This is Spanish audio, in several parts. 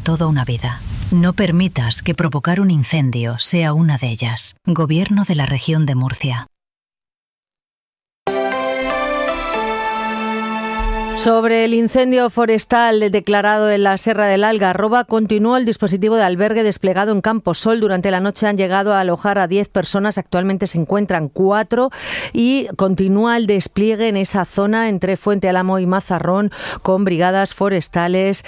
toda una vida. No permitas que provocar un incendio sea una de ellas. Gobierno de la Región de Murcia. Sobre el incendio forestal declarado en la Serra del Algarroba, continúa el dispositivo de albergue desplegado en Camposol. Durante la noche han llegado a alojar a 10 personas, actualmente se encuentran 4 y continúa el despliegue en esa zona entre Fuente Álamo y Mazarrón con brigadas forestales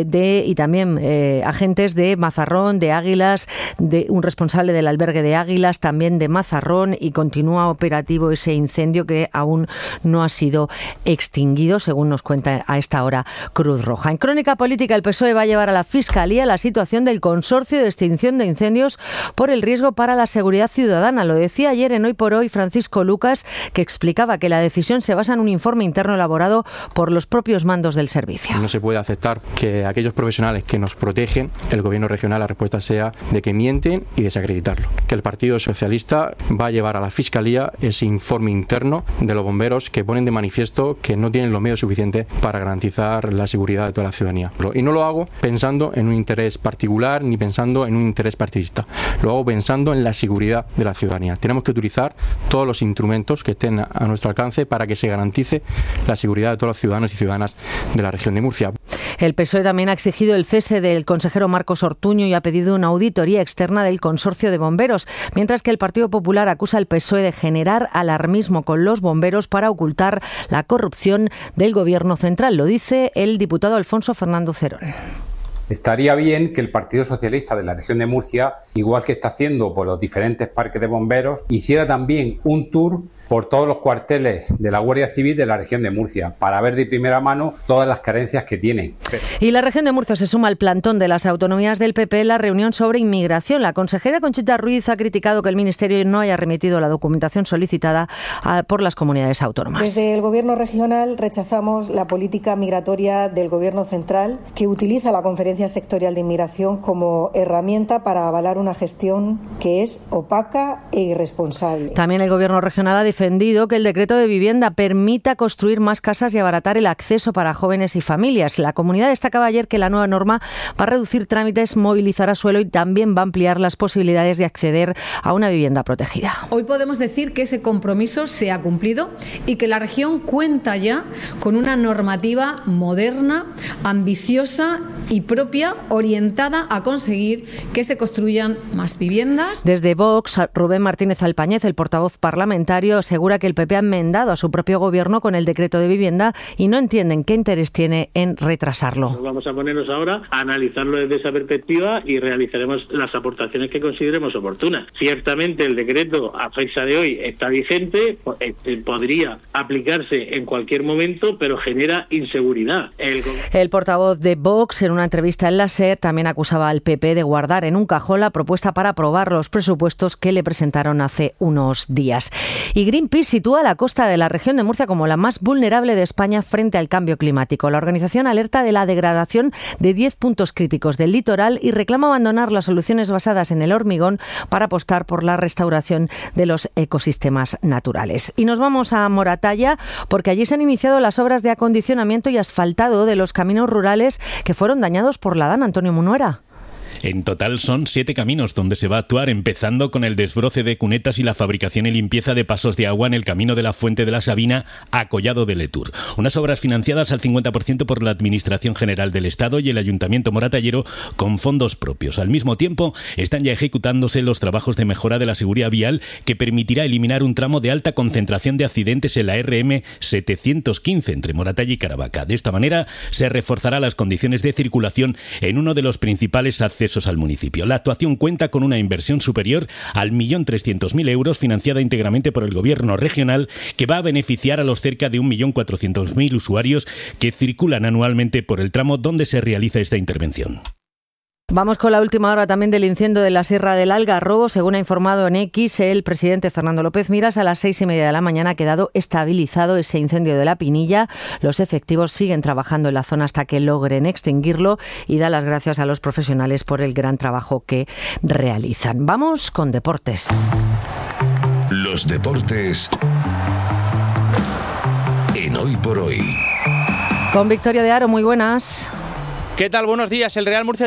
y también agentes de Mazarrón, de Águilas, de un responsable del albergue de Águilas, también de Mazarrón, y continúa operativo ese incendio que aún no ha sido extinguido, según nos cuenta a esta hora Cruz Roja. En Crónica Política, el PSOE va a llevar a la Fiscalía la situación del Consorcio de Extinción de Incendios por el riesgo para la seguridad ciudadana. Lo decía ayer en Hoy por Hoy Francisco Lucas, que explicaba que la decisión se basa en un informe interno elaborado por los propios mandos del servicio. No se puede aceptar que aquellos profesionales que nos protegen, el Gobierno regional, la respuesta sea de que mienten y desacreditarlo. Que el Partido Socialista va a llevar a la Fiscalía ese informe interno de los bomberos que ponen de manifiesto que no tienen los medios suficientes para garantizar la seguridad de toda la ciudadanía. Y no lo hago pensando en un interés particular ni pensando en un interés partidista. Lo hago pensando en la seguridad de la ciudadanía. Tenemos que utilizar todos los instrumentos que estén a nuestro alcance para que se garantice la seguridad de todos los ciudadanos y ciudadanas de la región de Murcia. El PSOE también ha exigido el cese del consejero Marcos Ortuño y ha pedido una auditoría externa del Consorcio de Bomberos, mientras que el Partido Popular acusa al PSOE de generar alarmismo con los bomberos para ocultar la corrupción del Gobierno central. Lo dice el diputado Alfonso Fernando Cerón. Estaría bien que el Partido Socialista de la región de Murcia, igual que está haciendo por los diferentes parques de bomberos, hiciera también un tour por todos los cuarteles de la Guardia Civil de la región de Murcia, para ver de primera mano todas las carencias que tienen. Y la región de Murcia se suma al plantón de las autonomías del PP en la reunión sobre inmigración. La consejera Conchita Ruiz ha criticado que el Ministerio no haya remitido la documentación solicitada por las comunidades autónomas. Desde el Gobierno regional rechazamos la política migratoria del Gobierno central, que utiliza la Conferencia Sectorial de Inmigración como herramienta para avalar una gestión que es opaca e irresponsable. También el Gobierno regional ha defendido que el decreto de vivienda permita construir más casas y abaratar el acceso para jóvenes y familias. La comunidad destacaba ayer que la nueva norma va a reducir trámites, movilizará suelo y también va a ampliar las posibilidades de acceder a una vivienda protegida. Hoy podemos decir que ese compromiso se ha cumplido y que la región cuenta ya con una normativa moderna, ambiciosa y propia, orientada a conseguir que se construyan más viviendas. Desde Vox, Rubén Martínez Alpañez, el portavoz parlamentario, asegura que el PP ha enmendado a su propio gobierno con el decreto de vivienda y no entienden qué interés tiene en retrasarlo. Vamos a ponernos ahora a analizarlo desde esa perspectiva y realizaremos las aportaciones que consideremos oportunas. Ciertamente el decreto a fecha de hoy está vigente, podría aplicarse en cualquier momento, pero genera inseguridad. El portavoz de Vox, en una entrevista en la SER, también acusaba al PP de guardar en un cajón la propuesta para aprobar los presupuestos que le presentaron hace unos días. Y Greenpeace sitúa la costa de la región de Murcia como la más vulnerable de España frente al cambio climático. La organización alerta de la degradación de 10 puntos críticos del litoral y reclama abandonar las soluciones basadas en el hormigón para apostar por la restauración de los ecosistemas naturales. Y nos vamos a Moratalla porque allí se han iniciado las obras de acondicionamiento y asfaltado de los caminos rurales que fueron dañados por la DANA. Antonio Munuera. En total son 7 caminos donde se va a actuar, empezando con el desbroce de cunetas y la fabricación y limpieza de pasos de agua en el camino de la Fuente de la Sabina a Collado de Letur. Unas obras financiadas al 50% por la Administración General del Estado y el Ayuntamiento moratallero con fondos propios. Al mismo tiempo, están ya ejecutándose los trabajos de mejora de la seguridad vial que permitirá eliminar un tramo de alta concentración de accidentes en la RM 715 entre Moratalla y Caravaca. De esta manera, se reforzará las condiciones de circulación en uno de los principales accesos al municipio. La actuación cuenta con una inversión superior al 1.300.000 euros financiada íntegramente por el Gobierno regional, que va a beneficiar a los cerca de 1.400.000 usuarios que circulan anualmente por el tramo donde se realiza esta intervención. Vamos con la última hora también del incendio de la Sierra del Algarrobo. Según ha informado en X, el presidente Fernando López Miras, a las 6:30 de la mañana ha quedado estabilizado ese incendio de la Pinilla. Los efectivos siguen trabajando en la zona hasta que logren extinguirlo y da las gracias a los profesionales por el gran trabajo que realizan. Vamos con deportes. Los deportes en Hoy por Hoy. Con Victoria de Aro, muy buenas. ¿Qué tal? Buenos días. El Real Murcia